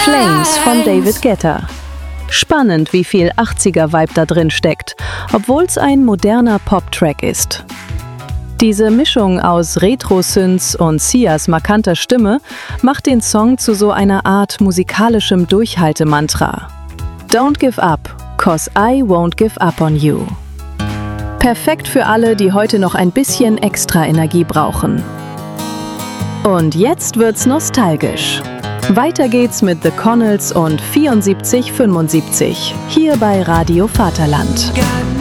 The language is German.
Flames von David Guetta. Spannend, wie viel 80er-Vibe da drin steckt, obwohl's ein moderner Pop-Track ist. Diese Mischung aus Retro-Synths und Sias markanter Stimme macht den Song zu so einer Art musikalischem Durchhaltemantra. Don't give up, 'cause I won't give up on you. Perfekt für alle, die heute noch ein bisschen extra Energie brauchen. Und jetzt wird's nostalgisch. Weiter geht's mit The Connells und 7475, hier bei Radio Vaterland.